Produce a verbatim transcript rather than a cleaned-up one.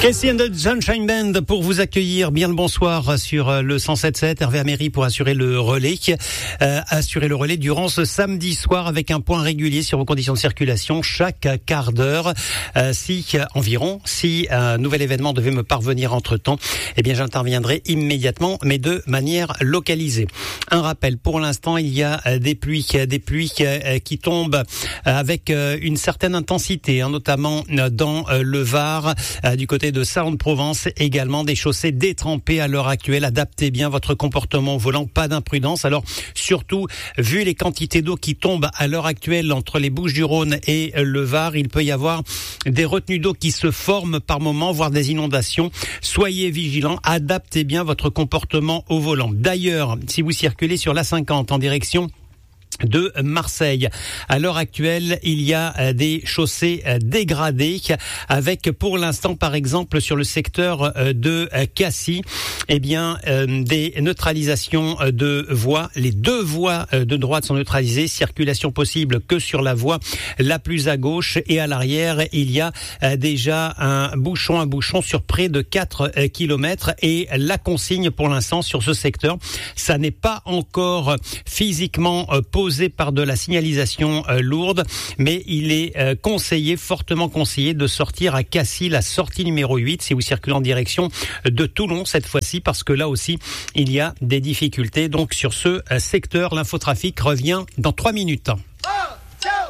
Casey and the Sunshine Band pour vous accueillir. Bien le bonsoir sur le cent sept sept. Hervé Améry pour assurer le relais. Euh, assurer le relais durant ce samedi soir avec un point régulier sur vos conditions de circulation chaque quart d'heure. Euh, si environ, si un nouvel événement devait me parvenir entre-temps, eh bien j'interviendrai immédiatement, mais de manière localisée. Un rappel, pour l'instant, il y a des pluies, des pluies qui tombent avec une certaine intensité, hein, notamment dans le Var, du côté de Salon-de-Provence, également des chaussées détrempées à l'heure actuelle. Adaptez bien votre comportement au volant, pas d'imprudence. Alors surtout, vu les quantités d'eau qui tombent à l'heure actuelle entre les Bouches-du-Rhône et le Var, il peut y avoir des retenues d'eau qui se forment par moment, voire des inondations. Soyez vigilants, adaptez bien votre comportement au volant. D'ailleurs, si vous circulez sur l'A cinquante en direction de Marseille, à l'heure actuelle, il y a des chaussées dégradées avec, pour l'instant, par exemple, sur le secteur de Cassis, eh bien, des neutralisations de voies. Les deux voies de droite sont neutralisées, circulation possible que sur la voie la plus à gauche, et à l'arrière, il y a déjà un bouchon, un bouchon sur près de quatre kilomètres, et la consigne pour l'instant sur ce secteur, ça n'est pas encore physiquement posé par de la signalisation euh, lourde, mais il est euh, conseillé, fortement conseillé, de sortir à Cassis, la sortie numéro huit, si vous circulez en direction de Toulon cette fois-ci, parce que là aussi, il y a des difficultés. Donc sur ce euh, secteur, l'infotrafic revient dans trois minutes.